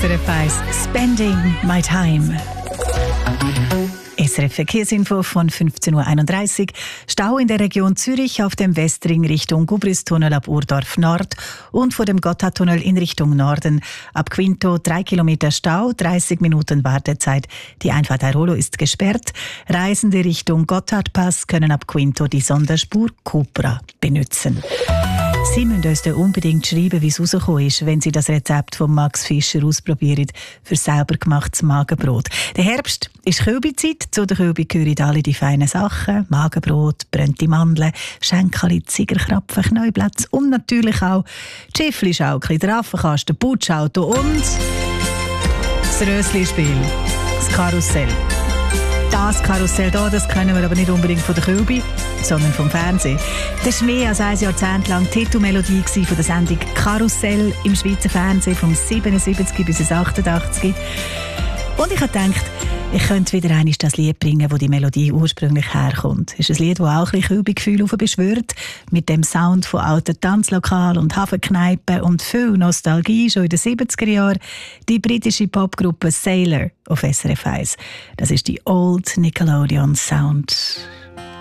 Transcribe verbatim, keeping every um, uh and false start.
S R F eins Spending My Time. S R F Verkehrsinfo von fünfzehn Uhr einunddreißig. Stau in der Region Zürich auf dem Westring Richtung Gubristunnel ab Urdorf Nord und vor dem Gotthardtunnel in Richtung Norden. Ab Quinto drei Kilometer Stau, dreißig Minuten Wartezeit. Die Einfahrt Airolo ist gesperrt. Reisende Richtung Gotthardpass können ab Quinto die Sonderspur Cupra benutzen. Sie müssen uns dann unbedingt schreiben, wie es rausgekommen ist, wenn Sie das Rezept von Max Fischer ausprobieren für selber gemachtes Magenbrot. Der Herbst ist Kälbezeit. Zu der Kälbe gehören alle die feinen Sachen. Magenbrot, brennte Mandeln, Schenkeli, Zigerkrapfen, Knäublätze und natürlich auch Schiffli-Schaukli, der Affenkasten, Putschauto und das Rösli-Spiel, das Karussell. Das Karussell hier, das kennen wir aber nicht unbedingt von der Kälbe, sondern vom Fernsehen. Das war mehr als ein Jahrzehnt lang die Titelmelodie von der Sendung Karussell im Schweizer Fernsehen vom siebenundsiebzig bis ins achtundachtzig. Und ich habe gedacht, ich könnte wieder einmal das Lied bringen, wo die Melodie ursprünglich herkommt. Es ist ein Lied, das auch ein bisschen Kälbegefühl beschwört, mit dem Sound von alten Tanzlokalen und Hafenkneipen und viel Nostalgie schon in den siebziger Jahren. Die britische Popgruppe Sailor auf S R F eins. Das ist die Old Nickelodeon Sound.